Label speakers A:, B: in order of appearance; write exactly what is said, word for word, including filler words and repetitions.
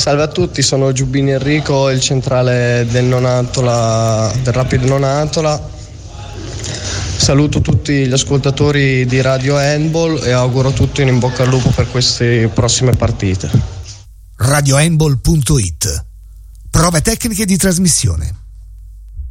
A: Salve a tutti, sono Giubbini Enrico, il centrale del Nonantola, del Rapid Nonantola. Saluto tutti gli ascoltatori di Radio Handball e auguro a tutti un in bocca al lupo per queste prossime partite.
B: radiohandball punto it. Prove tecniche di trasmissione.